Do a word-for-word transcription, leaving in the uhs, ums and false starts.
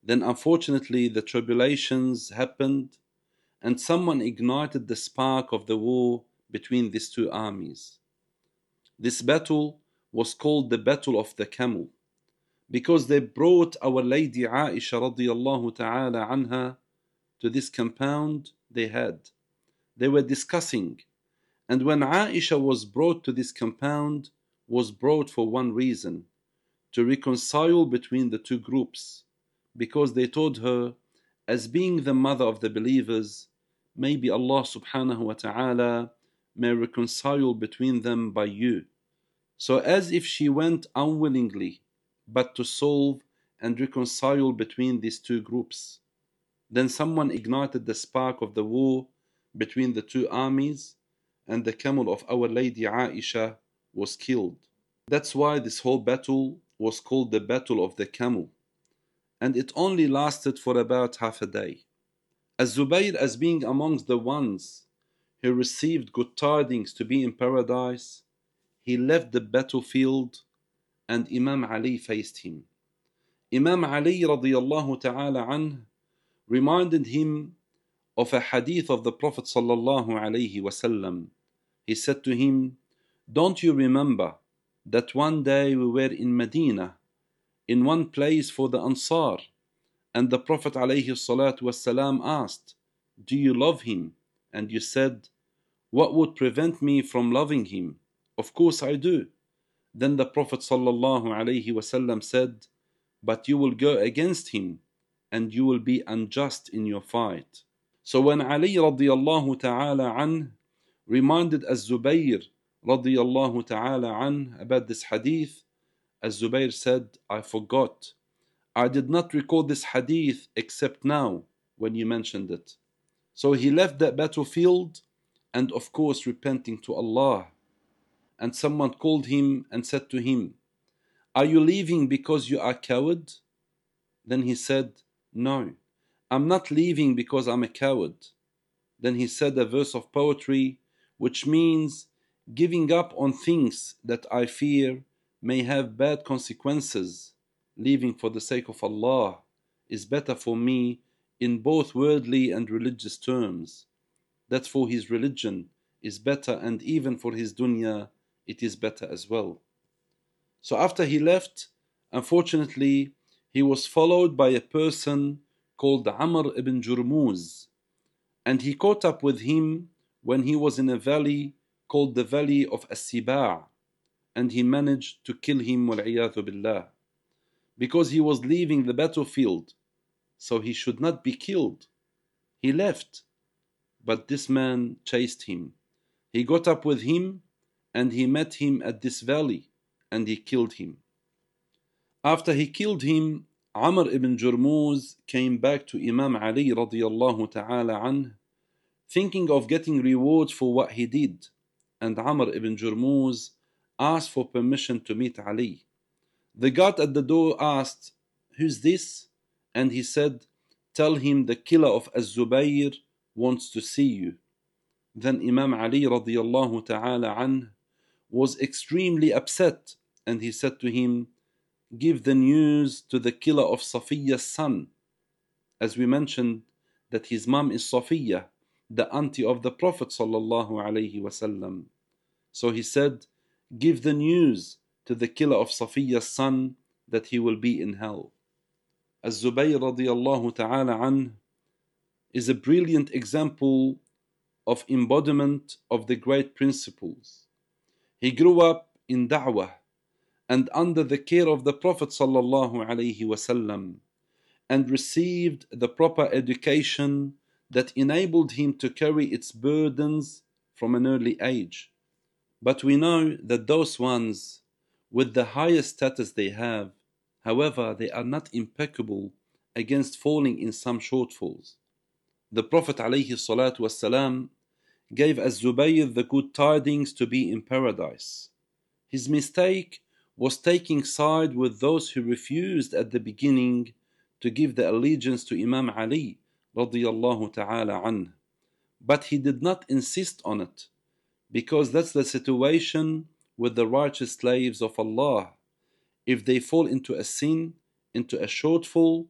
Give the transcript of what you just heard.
Then unfortunately the tribulations happened and someone ignited the spark of the war between these two armies. This battle was called the Battle of the Camel, because they brought Our Lady Aisha radiallahu ta'ala anha to this compound they had. They were discussing, and when Aisha was brought to this compound, was brought for one reason, to reconcile between the two groups, because they told her, as being the mother of the believers, maybe Allah subhanahu wa ta'ala may reconcile between them by you. So as if she went unwillingly, but to solve and reconcile between these two groups. Then someone ignited the spark of the war between the two armies, and the camel of Our Lady Aisha was killed. That's why this whole battle was called the Battle of the Camel, and it only lasted for about half a day. Az-Zubayr, as being amongst the ones who received good tidings to be in paradise, he left the battlefield and Imam Ali faced him. Imam Ali radiallahu ta'ala anh reminded him of a hadith of the Prophet sallallahu alayhi wasallam. He said to him, "Don't you remember that one day we were in Medina, in one place for the Ansar, and the Prophet alayhi salatu wasalam asked, 'Do you love him?' And you said, 'What would prevent me from loving him? Of course I do.' Then the Prophet sallallahu alayhi wasallam said, 'But you will go against him, and you will be unjust in your fight.' So when Ali radiallahu ta'ala anh reminded Az-Zubayr radiallahu ta'ala anh about this hadith, Az-Zubayr said, 'I forgot. I did not recall this hadith except now when you mentioned it.' So he left that battlefield, and of course repenting to Allah. And someone called him and said to him, 'Are you leaving because you are coward?' Then he said, 'No, I'm not leaving because I'm a coward.' Then he said a verse of poetry which means giving up on things that I fear may have bad consequences, leaving for the sake of Allah, is better for me in both worldly and religious terms. That for his religion is better, and even for his dunya it is better as well. So after he left, unfortunately, he was followed by a person called Amr ibn Jurmuz, and he caught up with him when he was in a valley called the Valley of As-Siba', and he managed to kill him wal-'iyadhu billah, because he was leaving the battlefield, so he should not be killed. He left, but this man chased him. He got up with him, and he met him at this valley, and he killed him. After he killed him, Amr ibn Jurmuz came back to Imam Ali radiallahu ta'ala anh, thinking of getting rewards for what he did, and Amr ibn Jurmuz asked for permission to meet Ali. The guard at the door asked, "Who's this?" And he said, "Tell him the killer of Az-Zubayr wants to see you." Then Imam Ali radiallahu ta'ala anh was extremely upset, and he said to him, "Give the news to the killer of Safiya's son." As we mentioned, that his mom is Safiya, the auntie of the Prophet sallallahu alaihi wasallam. So he said, "Give the news to the killer of Safiya's son that he will be in hell." Az-Zubayr radiallahu ta'ala anh is a brilliant example of embodiment of the great principles. He grew up in da'wah and under the care of the Prophet sallallahu alaihi wasallam, and received the proper education that enabled him to carry its burdens from an early age. But we know that those ones with the highest status they have, however, they are not impeccable against falling in some shortfalls. The Prophet alayhi salatu wasalam gave Az-Zubayr the good tidings to be in paradise. His mistake was taking side with those who refused at the beginning to give the allegiance to Imam Ali radiyallahu ta'ala anh. But he did not insist on it, because that's the situation with the righteous slaves of Allah. If they fall into a sin, into a shortfall,